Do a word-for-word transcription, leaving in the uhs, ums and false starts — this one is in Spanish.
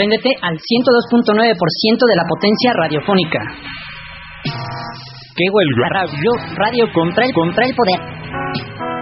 Préndete al ciento dos punto nueve por ciento de la potencia radiofónica. ¿Qué huelga? Radio, radio contra el, contra el poder.